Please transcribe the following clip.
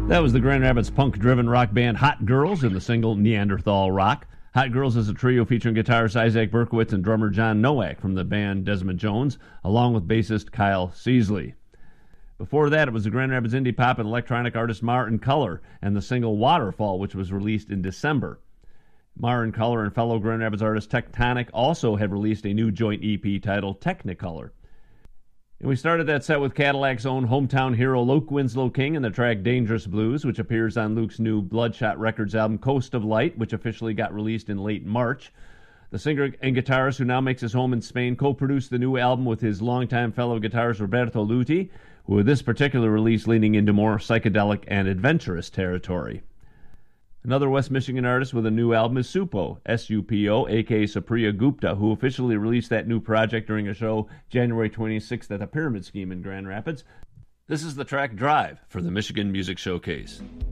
That was the Grand Rapids punk-driven rock band Hot Girls and the single Neanderthal Rock. Hot Girls is a trio featuring guitarist Isaac Berkowitz and drummer John Nowak from the band Desmond Jones, along with bassist Kyle Seasley. Before that, it was the Grand Rapids indie pop and electronic artist Mar in Color and the single Waterfall, which was released in December. Mar in Color and fellow Grand Rapids artist Tectonic also have released a new joint EP titled Technicolor. And we started that set with Cadillac's own hometown hero Luke Winslow King and the track Dangerous Blues, which appears on Luke's new Bloodshot Records album Coast of Light, which officially got released in late March. The singer and guitarist, who now makes his home in Spain, co-produced the new album with his longtime fellow guitarist Roberto Luti, who with this particular release leaning into more psychedelic and adventurous territory. Another West Michigan artist with a new album is Supo, S-U-P-O, a.k.a. Supriya Gupta, who officially released that new project during a show January 26th at the Pyramid Scheme in Grand Rapids. This is the track Drive for the Michigan Music Showcase.